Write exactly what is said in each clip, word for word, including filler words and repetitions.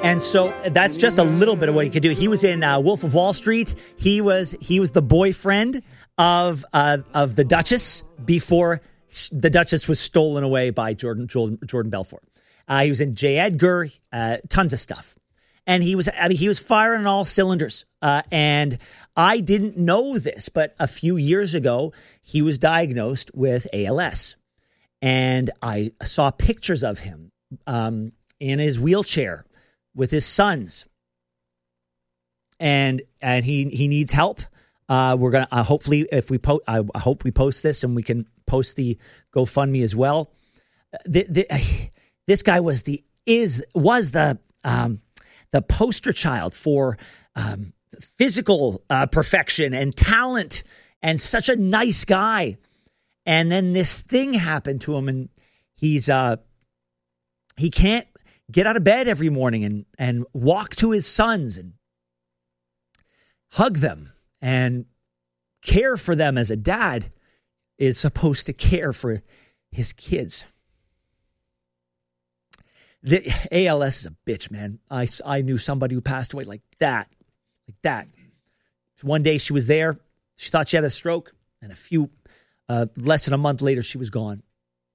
And so that's just a little bit of what he could do. He was in uh, Wolf of Wall Street. He was he was the boyfriend of uh, of the Duchess before the Duchess was stolen away by Jordan Jordan, Jordan Belfort. Uh, he was in J. Edgar, uh, tons of stuff. And he was, I mean, he was firing on all cylinders. Uh, and I didn't know this, but a few years ago, he was diagnosed with A L S. And I saw pictures of him um, in his wheelchair with his sons. And and he he needs help. Uh, we're gonna uh, hopefully if we post, I, I hope we post this and we can post the GoFundMe as well. The, the, this guy was the is was the um, the poster child for um, physical uh, perfection and talent, and such a nice guy. And then this thing happened to him, and he's uh, he can't get out of bed every morning and and walk to his sons and hug them and care for them as a dad is supposed to care for his kids. The A L S is a bitch, man. I, I knew somebody who passed away like that, like that. One day she was there. She thought she had a stroke, and a few, uh, less than a month later, she was gone.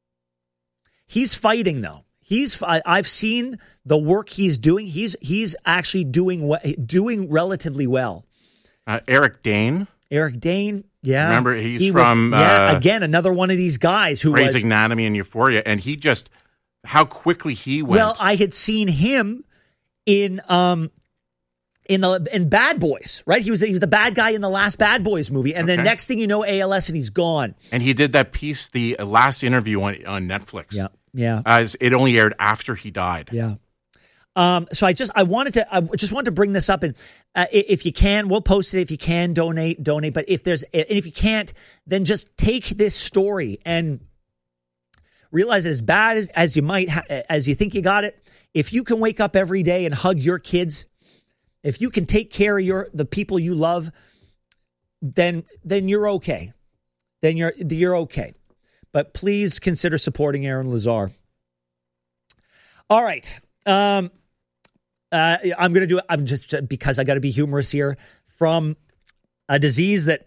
He's fighting, though. He's. I, I've seen the work he's doing. He's he's actually doing doing relatively well. Uh, Eric Dane. Eric Dane, yeah. Remember, he's he from... Was, yeah, uh, again, another one of these guys who Grey's was... Anatomy and Euphoria, and he just... How quickly he went. Well, I had seen him in um in the in Bad Boys, right? He was he was the bad guy in the last Bad Boys movie, and okay. then next thing you know, A L S, and he's gone. And he did that piece, the last interview on, on Netflix. Yeah, yeah. As it only aired after he died. Yeah. Um, so I just I wanted to I just wanted to bring this up, and uh, if you can, we'll post it. If you can, donate, donate. But if there's and if you can't, then just take this story and realize that as bad as, as you might ha- as you think you got it, if you can wake up every day and hug your kids, if you can take care of your the people you love, then then you're okay. Then you're you're okay. But please consider supporting Aaron Lazar. All right. Um, uh, I'm going to do it. I'm just because I got to be humorous here. From a disease that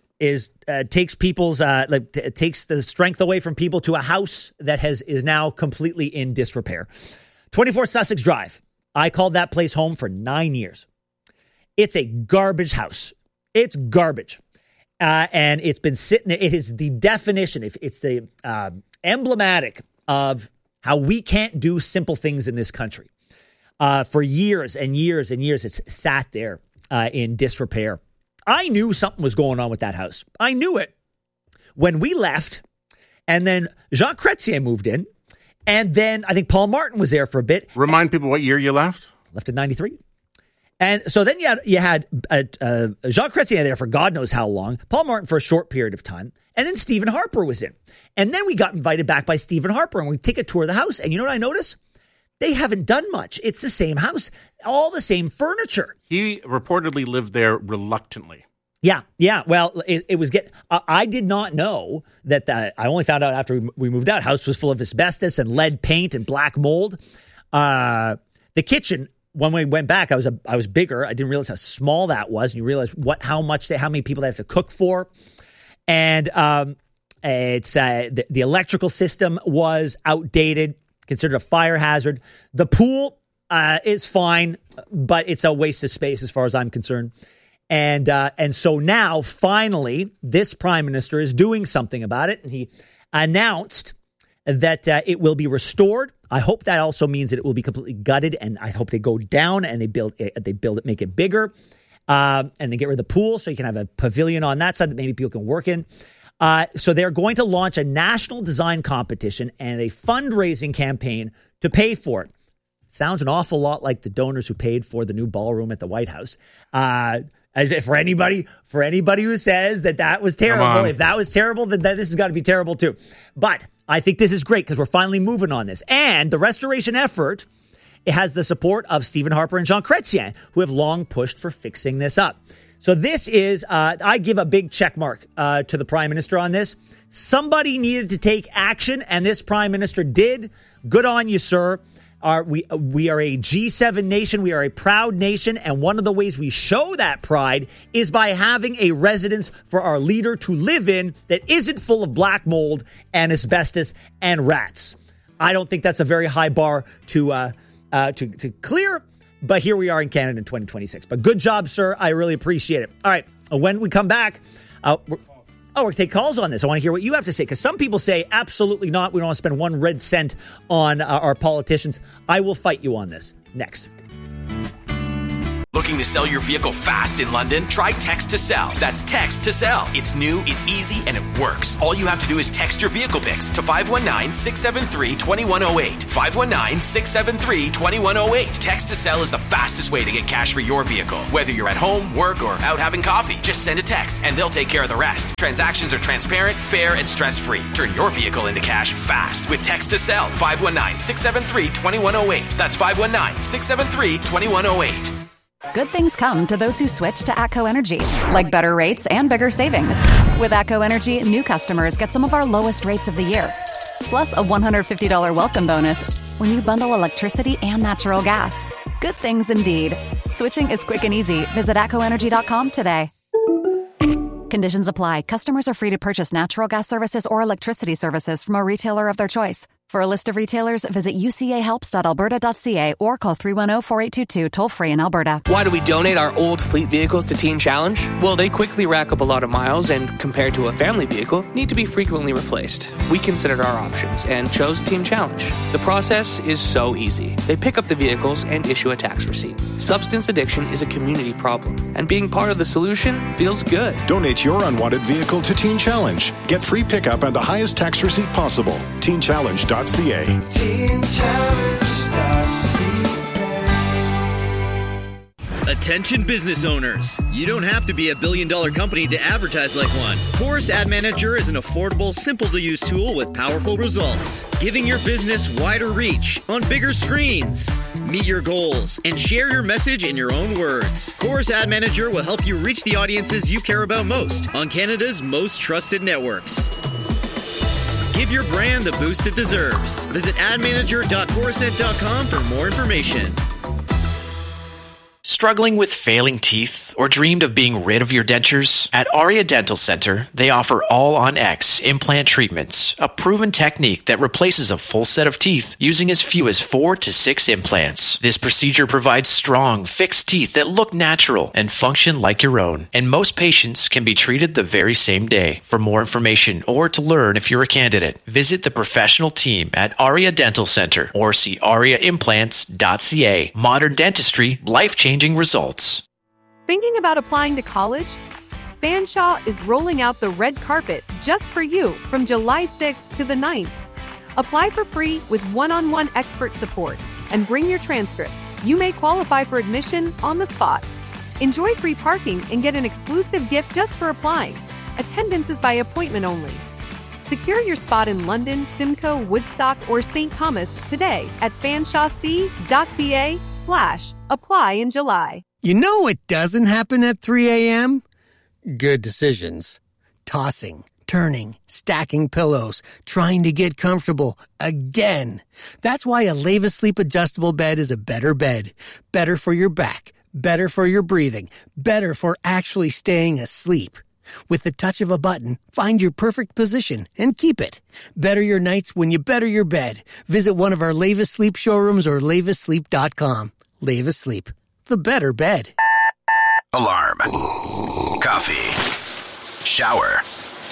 is uh, takes people's uh, like t- takes the strength away from people to a house that has is now completely in disrepair. twenty-four Sussex Drive. I called that place home for nine years. It's a garbage house. It's garbage, uh, and it's been sitting. It is the definition. If it's the uh, emblematic of how we can't do simple things in this country. Uh, for years and years and years, it's sat there uh, in disrepair. I knew something was going on with that house. I knew it when we left, and then Jean Chrétien moved in, and then I think Paul Martin was there for a bit. Remind people what year you left. Left in ninety-three. And so then you had, you had uh, uh, Jean Chrétien there for God knows how long, Paul Martin for a short period of time, and then Stephen Harper was in. And then we got invited back by Stephen Harper, and we take a tour of the house, and you know what I noticed? They haven't done much. It's the same house, all the same furniture. He reportedly lived there reluctantly. Yeah, yeah. Well, it, it was get. Uh, I did not know that. The, I only found out after we, we moved out. House was full of asbestos and lead paint and black mold. Uh, the kitchen. When we went back, I was a, I was bigger. I didn't realize how small that was. And you realize what how much they how many people they have to cook for, and um, it's uh, the, the electrical system was outdated. Considered a fire hazard. The pool uh, is fine, but it's a waste of space as far as I'm concerned. And uh, and so now, finally, this prime minister is doing something about it. And he announced that uh, it will be restored. I hope that also means that it will be completely gutted. And I hope they go down and they build it, they build it, make it bigger. Um, and they get rid of the pool so you can have a pavilion on that side that maybe people can work in. Uh, so they're going to launch a national design competition and a fundraising campaign to pay for it. Sounds an awful lot like the donors who paid for the new ballroom at the White House. Uh, as if for anybody, for anybody who says that that was terrible, if that was terrible, then this has got to be terrible too. But I think this is great because we're finally moving on this. And the restoration effort, it has the support of Stephen Harper and Jean Chrétien, who have long pushed for fixing this up. So this is, uh, I give a big check mark uh, to the prime minister on this. Somebody needed to take action, and this prime minister did. Good on you, sir. are we we are a G seven nation. We are a proud nation, and one of the ways we show that pride is by having a residence for our leader to live in that isn't full of black mold and asbestos and rats. I don't think that's a very high bar to uh, uh, to to clear, but here we are in Canada in twenty twenty-six. But good job, sir. I really appreciate it. All right, when we come back, uh, we're, oh, we're going to take calls on this. I want to hear what you have to say, because some people say absolutely not. We don't want to spend one red cent on uh, our politicians. I will fight you on this. Next. Looking to sell your vehicle fast in London? Try Text to Sell. That's Text to Sell. It's new, it's easy, and it works. All you have to do is text your vehicle pics to five one nine, six seven three, two one zero eight. five one nine, six seven three, two one zero eight. Text to Sell is the fastest way to get cash for your vehicle. Whether you're at home, work, or out having coffee, just send a text and they'll take care of the rest. Transactions are transparent, fair, and stress-free. Turn your vehicle into cash fast with Text to Sell. five one nine, six seven three, two one zero eight. That's five one nine, six seven three, two one zero eight. Good things come to those who switch to ATCO Energy, like better rates and bigger savings. With ATCO Energy, new customers get some of our lowest rates of the year, plus a one hundred fifty dollars welcome bonus when you bundle electricity and natural gas. Good things indeed. Switching is quick and easy. Visit atco energy dot com today. Conditions apply. Customers are free to purchase natural gas services or electricity services from a retailer of their choice. For a list of retailers, visit u c a helps dot alberta dot c a or call three one zero, four eight two two toll-free in Alberta. Why do we donate our old fleet vehicles to Teen Challenge? Well, they quickly rack up a lot of miles and, compared to a family vehicle, need to be frequently replaced. We considered our options and chose Teen Challenge. The process is so easy. They pick up the vehicles and issue a tax receipt. Substance addiction is a community problem, and being part of the solution feels good. Donate your unwanted vehicle to Teen Challenge. Get free pickup and the highest tax receipt possible. teen challenge dot c a. teen challenge dot c a. Attention business owners. You don't have to be a billion dollar company to advertise like one. Chorus Ad Manager is an affordable, simple to use tool with powerful results, giving your business wider reach on bigger screens. Meet your goals and share your message in your own words. Chorus Ad Manager will help you reach the audiences you care about most on Canada's most trusted networks. Give your brand the boost it deserves. Visit ad manager dot chorused dot com for more information. Struggling with failing teeth or dreamed of being rid of your dentures? At Aria Dental Center, they offer all-on-X implant treatments, a proven technique that replaces a full set of teeth using as few as four to six implants. This procedure provides strong, fixed teeth that look natural and function like your own, and most patients can be treated the very same day. For more information or to learn if you're a candidate, visit the professional team at Aria Dental Center or see aria implants dot c a. Modern dentistry, life-changing results. Thinking about applying to college? Fanshawe is rolling out the red carpet just for you from July sixth to the ninth. Apply for free with one-on-one expert support and bring your transcripts. You may qualify for admission on the spot. Enjoy free parking and get an exclusive gift just for applying. Attendance is by appointment only. Secure your spot in London, Simcoe, Woodstock, or Saint Thomas today at fanshawec dot c a slash apply in July. You know what doesn't happen at three a.m.? Good decisions. Tossing, turning, stacking pillows, trying to get comfortable again. That's why a Leva Sleep adjustable bed is a better bed. Better for your back, better for your breathing, better for actually staying asleep. With the touch of a button, find your perfect position and keep it. Better your nights when you better your bed. Visit one of our Leva Sleep showrooms or leva sleep dot com. Leva Sleep, the better bed. Alarm. Coffee. Shower.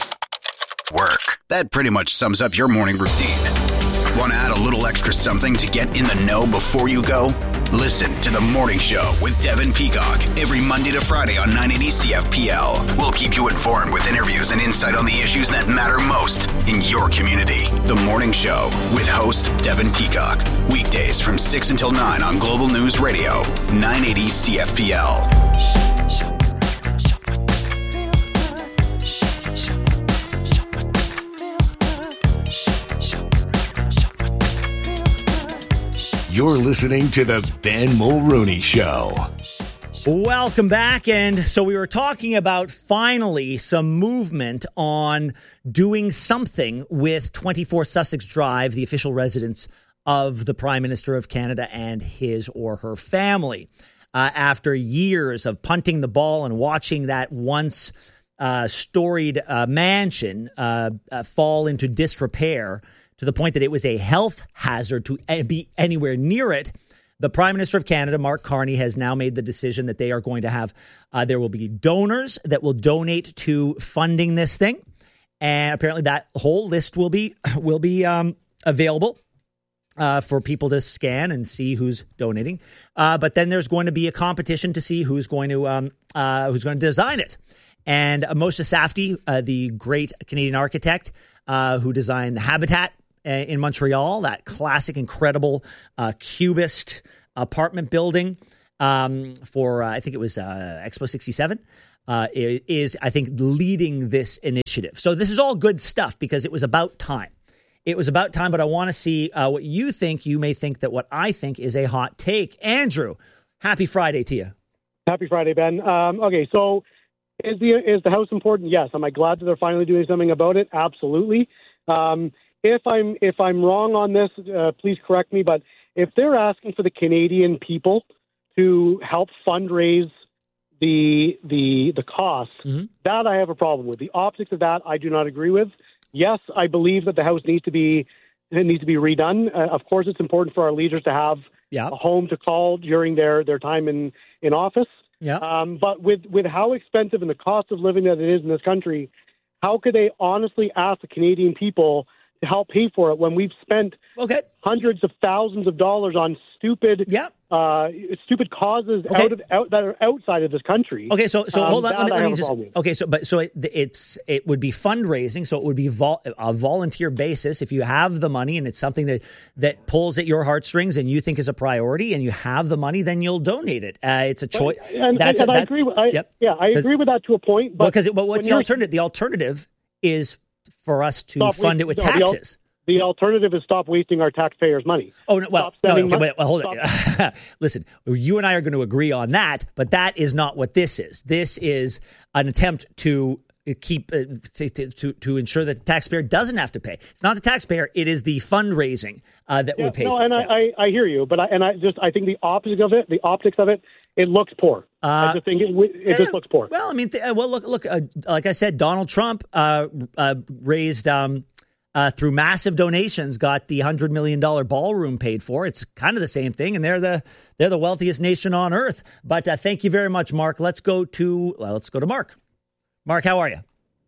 Work. That pretty much sums up your morning routine. Want to add a little extra something to get in the know before you go? Listen to The Morning Show with Devin Peacock every Monday to Friday on nine eighty C F P L. We'll keep you informed with interviews and insight on the issues that matter most in your community. The Morning Show with host Devin Peacock. Weekdays from six until nine on Global News Radio, nine eighty C F P L. You're listening to the Ben Mulrooney Show. Welcome back. And so we were talking about finally some movement on doing something with twenty-four Sussex Drive, the official residence of the Prime Minister of Canada and his or her family. Uh, after years of punting the ball and watching that once uh, storied uh, mansion uh, uh, fall into disrepair to the point that it was a health hazard to be anywhere near it, the Prime Minister of Canada, Mark Carney, has now made the decision that they are going to have, uh, there will be donors that will donate to funding this thing. And apparently that whole list will be will be um, available uh, for people to scan and see who's donating. Uh, but then there's going to be a competition to see who's going to um, uh, who's going to design it. And uh, Moshe Safdie, uh, the great Canadian architect uh, who designed the Habitat uh, in Montreal, that classic, incredible uh, cubist apartment building um, for uh, I think it was uh, Expo sixty-seven. Uh, is, I think, leading this initiative. So this is all good stuff because it was about time. It was about time, but I want to see uh, what you think. You may think that what I think is a hot take. Andrew, happy Friday to you. Happy Friday, Ben. Um, okay, so is the is the House important? Yes. Am I glad that they're finally doing something about it? Absolutely. Um, if I'm if I'm wrong on this, uh, please correct me. But if they're asking for the Canadian people to help fundraise the the the costs, mm-hmm. that I have a problem with. The optics of that I do not agree with. Yes, I believe that the House needs to be it needs to be redone. Uh, of course, it's important for our leaders to have yeah. a home to call during their, their time in, in office. Yeah. Um, but with, with how expensive and the cost of living that it is in this country, how could they honestly ask the Canadian people to help pay for it when we've spent okay. hundreds of thousands of dollars on stupid, yeah. uh, stupid causes okay. out of out, that are outside of this country. Okay, so so um, hold on, let me, let me just. Problem. Okay, so but so it, it's it would be fundraising, so it would be vol, a volunteer basis. If you have the money and it's something that that pulls at your heartstrings and you think is a priority, and you have the money, then you'll donate it. Uh, it's a choice. And, That's and, a, and that, I agree. With, I, yep. Yeah, I agree with that to a point. But because well, what's the alternative? The alternative is for us to Stop fund with, it with no, taxes. The, The alternative is stop wasting our taxpayers' money. Oh, no, well, no, okay, wait, well, hold stop. on. Listen, you and I are going to agree on that, but that is not what this is. This is an attempt to keep uh, to, to to ensure that the taxpayer doesn't have to pay. It's not the taxpayer; it is the fundraising uh, that yeah, would pay. No, for and it. I, I, I hear you, but I, and I just I think the optics of it, the optics of it, it looks poor. Uh, I just think it, it just looks poor. Well, I mean, th- well, look, look. Uh, like I said, Donald Trump uh, uh, raised. Um, Uh, through massive donations, got the hundred million dollar ballroom paid for. It's kind of the same thing, and they're the they're the wealthiest nation on earth. But uh, thank you very much, Mark. Let's go to well, let's go to Mark. Mark, how are you?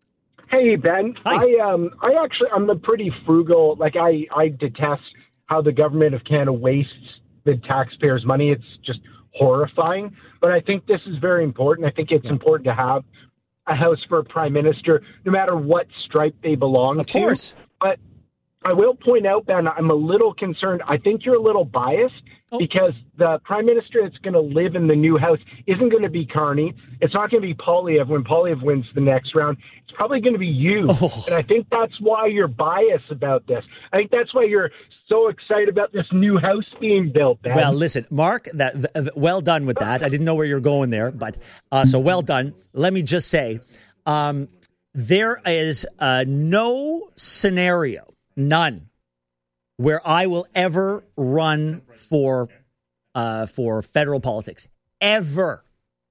Hey, Ben. Hi. I um I actually I'm a pretty frugal. Like I I detest how the government of Canada wastes the taxpayers' money. It's just horrifying. But I think this is very important. I think it's yeah. important to have a house for a prime minister, no matter what stripe they belong of to. Of course. But I will point out, Ben, I'm a little concerned. I think you're a little biased oh. because the prime minister that's going to live in the new house isn't going to be Carney. It's not going to be Poilievre when Poilievre wins the next round. It's probably going to be you. Oh. And I think that's why you're biased about this. I think that's why you're so excited about this new house being built, Ben. Well, listen, Mark, that well done with that. I didn't know where you're going there, but uh, so well done. Let me just say, um, there is uh, no scenario, none, where I will ever run for uh, for federal politics. Ever.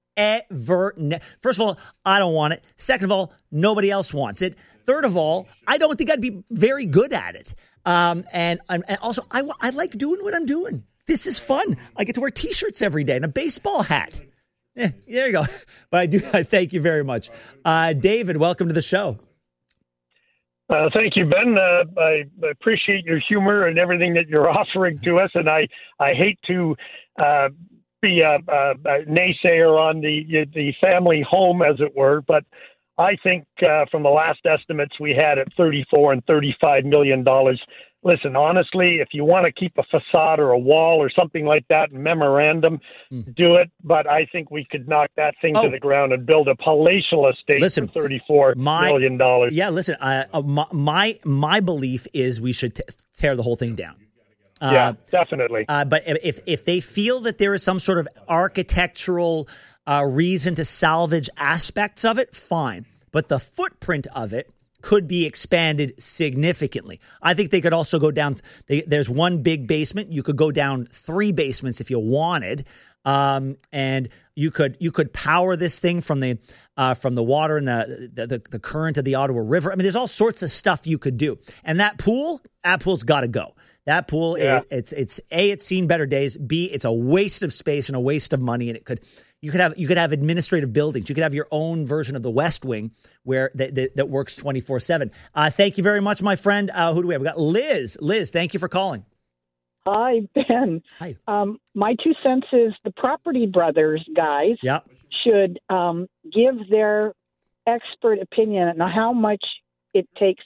Ever. Ne- First of all, I don't want it. Second of all, nobody else wants it. Third of all, I don't think I'd be very good at it. Um, and, and also, I, I like doing what I'm doing. This is fun. I get to wear T-shirts every day and a baseball hat. Yeah, there you go. But I do. I thank you very much. Uh, David, welcome to the show. Uh, thank you, Ben. Uh, I appreciate your humor and everything that you're offering to us. And I, I hate to uh, be a, a, a naysayer on the the family home, as it were. But I think uh, from the last estimates we had at thirty-four and thirty-five million dollars. Listen, honestly, if you want to keep a facade or a wall or something like that, memorandum, mm. do it. But I think we could knock that thing oh. to the ground and build a palatial estate listen, for thirty-four my, million dollars. Yeah, listen, uh, uh, my, my my belief is we should t- tear the whole thing down. Uh, yeah, definitely. Uh, but if if they feel that there is some sort of architectural uh, reason to salvage aspects of it, fine. But the footprint of it could be expanded significantly. I think they could also go down. They, there's one big basement. You could go down three basements if you wanted. Um, and you could you could power this thing from the uh, from the water and the, the the current of the Ottawa River. I mean, there's all sorts of stuff you could do. And that pool, that pool's got to go. That pool, yeah. it, it's it's a it's seen better days. B, it's a waste of space and a waste of money. And it could you could have you could have administrative buildings. You could have your own version of the West Wing where that that, that works twenty-four seven. Uh, thank you very much, my friend. Uh, who do we have? We got Liz. Liz, thank you for calling. Hi, Ben. Hi. Um, my two cents is the Property Brothers guys yep. should um, give their expert opinion on how much it takes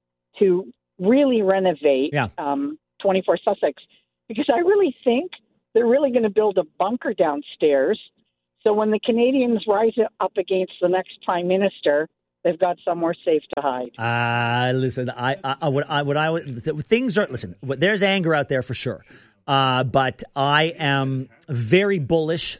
to really renovate yeah. um, twenty-four Sussex, because I really think they're really going to build a bunker downstairs. So when the Canadians rise up against the next prime minister, they've got somewhere safe to hide. Uh, listen, I, I, what I, what I would, things are, listen, there's anger out there for sure. Uh, but I am very bullish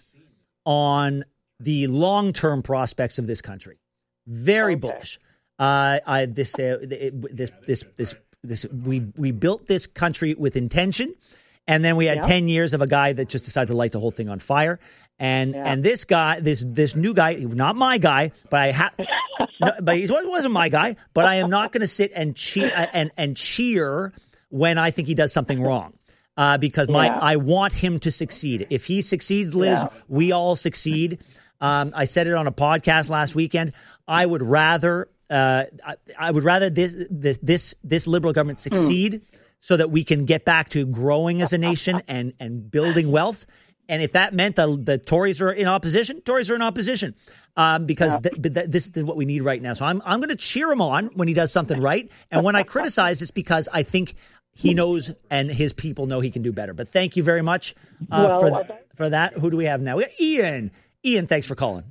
on the long-term prospects of this country. Very okay. bullish. Uh, I, this, uh, this, this, this, this, we, we built this country with intention. And then we had yeah. ten years of a guy that just decided to light the whole thing on fire. And yeah. and this guy, this this new guy, not my guy, but I have, no, but he wasn't my guy. But I am not going to sit and cheer and and cheer when I think he does something wrong, uh, because my yeah. I want him to succeed. If he succeeds, Liz, yeah. we all succeed. Um, I said it on a podcast last weekend. I would rather uh, I, I would rather this this this this Liberal government succeed. Hmm. So that we can get back to growing as a nation and, and building wealth. And if that meant the, the Tories are in opposition, Tories are in opposition um, because yeah. th- th- this is what we need right now. So I'm I'm going to cheer him on when he does something right. And when I criticize, it's because I think he knows and his people know he can do better. But thank you very much uh, well, for, th- for that. Who do we have now? We got Ian. Ian, thanks for calling.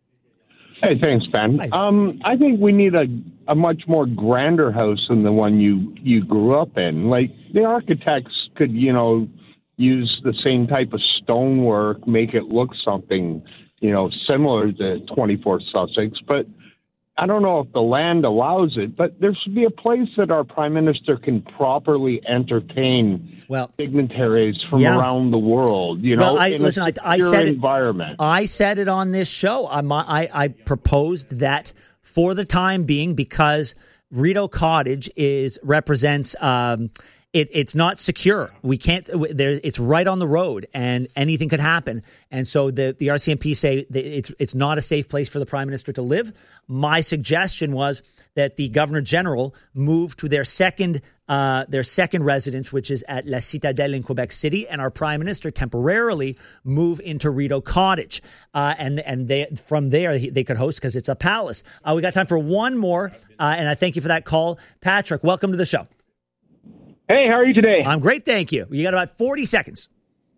Hey, thanks, Ben. Hi. Um, I think we need a, a much more grander house than the one you, you grew up in. Like, the architects could, you know, use the same type of stonework, make it look something, you know, similar to twenty-four Sussex. But I don't know if the land allows it, but there should be a place that our prime minister can properly entertain well, dignitaries from yeah. around the world. You know, well, I, in listen, a I, I said environment. It, I said it on this show. I, I, I proposed that for the time being, because Rideau Cottage is represents. Um, It, it's not secure. We can't. There, it's right on the road, and anything could happen. And so the, the R C M P say that it's it's not a safe place for the prime minister to live. My suggestion was that the governor general move to their second uh, their second residence, which is at La Citadelle in Quebec City, and our prime minister temporarily move into Rideau Cottage, uh, and and they from there they could host because it's a palace. Uh, we got time for one more, uh, and I thank you for that call, Patrick. Welcome to the show. Hey, how are you today? I'm great, thank you. You got about forty seconds.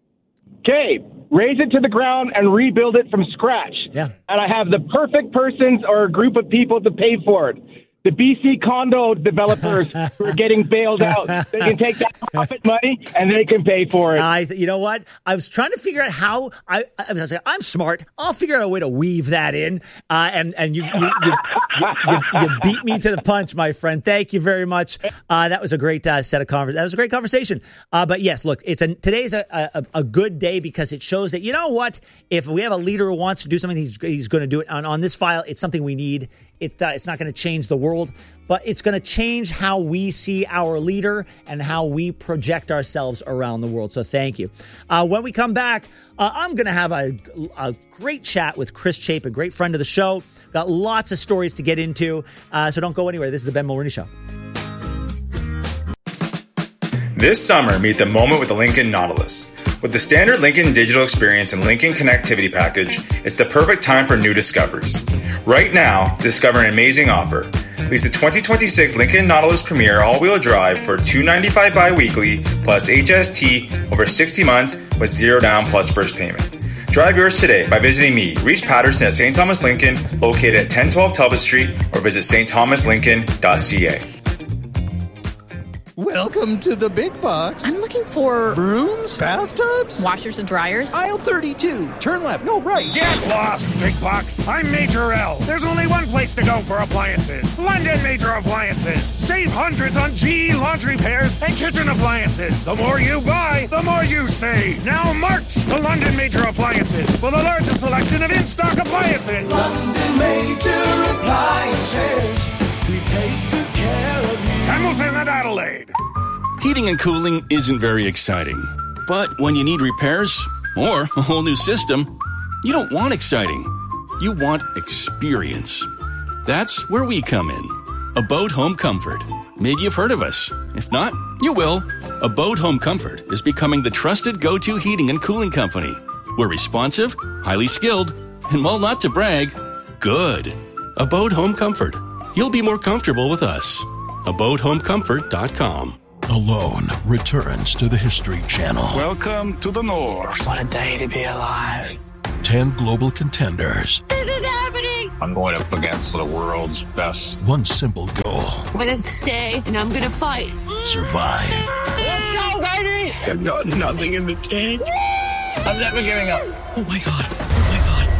Okay, raise it to the ground and rebuild it from scratch. Yeah. And I have the perfect persons or group of people to pay for it. The B C condo developers who are getting bailed out. They can take that profit money and they can pay for it. I, you know what? I was trying to figure out how. I, I was like, I'm smart. I'll figure out a way to weave that in. Uh, and and you you, you, you, you you beat me to the punch, my friend. Thank you very much. Uh, that was a great uh, set of conversation. That was a great conversation. Uh, but yes, look, it's a today's a, a a good day because it shows that, you know what? If we have a leader who wants to do something, he's he's going to do it. On on this file, it's something we need. It, uh, it's not going to change the world, but it's going to change how we see our leader and how we project ourselves around the world. So thank you. Uh, when we come back, uh, I'm going to have a, a great chat with Chris Chape, a great friend of the show. Got lots of stories to get into, uh, so don't go anywhere. This is the Ben Mulroney Show. This summer, meet the moment with the Lincoln Nautilus. With the standard Lincoln digital experience and Lincoln connectivity package, it's the perfect time for new discoveries. Right now, discover an amazing offer. Lease the twenty twenty-six Lincoln Nautilus Premier all-wheel drive for two hundred ninety-five dollars bi-weekly plus H S T over sixty months with zero down plus first payment. Drive yours today by visiting me, Reese Patterson at Saint Thomas Lincoln, located at ten twelve Talbot Street, or visit s t thomas lincoln dot c a. Welcome to the big box. I'm looking for... brooms? Bathtubs? Washers and dryers? Aisle thirty-two. Turn left. No, right. Get lost, big box. I'm Major L. There's only one place to go for appliances. London Major Appliances. Save hundreds on G E laundry pairs and kitchen appliances. The more you buy, the more you save. Now march to London Major Appliances for the largest selection of in-stock appliances. London Major Appliances. We take good care of you. Hamilton and Adelaide. Heating and cooling isn't very exciting. But when you need repairs or a whole new system, you don't want exciting. You want experience. That's where we come in. Abode Home Comfort. Maybe you've heard of us. If not, you will. Abode Home Comfort is becoming the trusted go-to heating and cooling company. We're responsive, highly skilled, and while not to brag, good. Abode Home Comfort. You'll be more comfortable with us. abode home comfort dot com. Alone returns to the History Channel. Welcome to the North. What a day to be alive. Ten global contenders. This is happening. I'm going up against the world's best. One simple goal. I'm going to stay and I'm going to fight. Survive. Let's go, baby. I've got nothing in the tank. I'm never giving up. Oh my God. Oh my God.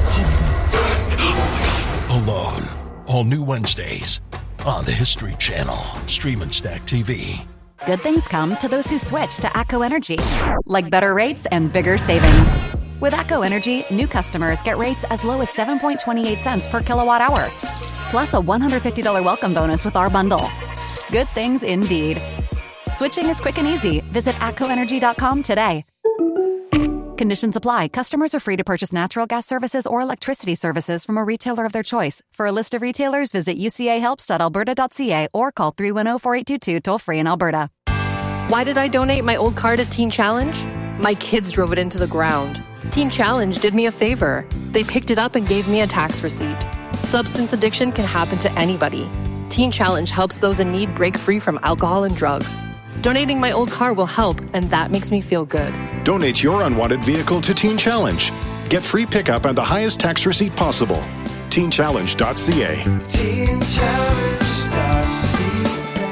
Oh my God. Alone. All new Wednesdays on the History Channel. Stream and Stack T V. Good things come to those who switch to ATCO Energy, like better rates and bigger savings. With ATCO Energy, new customers get rates as low as seven point two eight cents per kilowatt hour, plus a one hundred fifty dollars welcome bonus with our bundle. Good things indeed. Switching is quick and easy. Visit atco energy dot com today. Conditions apply. Customers are free to purchase natural gas services or electricity services from a retailer of their choice. For a list of retailers, visit u c a helps dot alberta dot c a or call three one zero, four eight two two toll-free in Alberta. Why did I donate my old car to Teen Challenge? My kids drove it into the ground. Teen Challenge did me a favor. They picked it up and gave me a tax receipt. Substance addiction can happen to anybody. Teen Challenge helps those in need break free from alcohol and drugs. Donating my old car will help, and that makes me feel good. Donate your unwanted vehicle to Teen Challenge. Get free pickup and the highest tax receipt possible. teen challenge dot c a. teen challenge dot c a.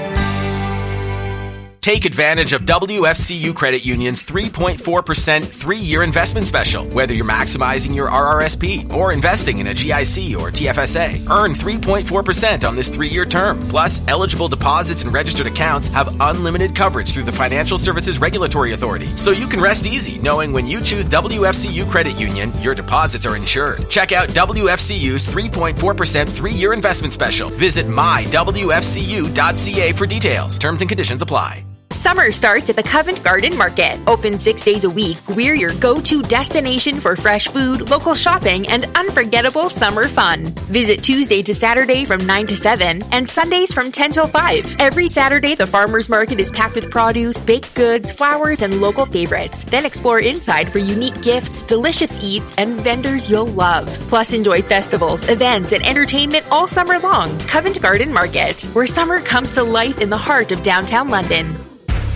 Take advantage of W F C U Credit Union's three point four percent three-year investment special. Whether you're maximizing your R R S P or investing in a G I C or T F S A, earn three point four percent on this three-year term. Plus, eligible deposits and registered accounts have unlimited coverage through the Financial Services Regulatory Authority. So you can rest easy knowing when you choose W F C U Credit Union, your deposits are insured. Check out W F C U's three point four percent three-year investment special. Visit my w f c u dot c a for details. Terms and conditions apply. Summer starts at the Covent Garden Market. Open six days a week, we're your go-to destination for fresh food, local shopping, and unforgettable summer fun. Visit Tuesday to Saturday from nine to seven and Sundays from ten till five. Every Saturday, the farmers market is packed with produce, baked goods, flowers, and local favorites. Then explore inside for unique gifts, delicious eats, and vendors you'll love. Plus, enjoy festivals, events, and entertainment all summer long. Covent Garden Market, where summer comes to life in the heart of downtown London.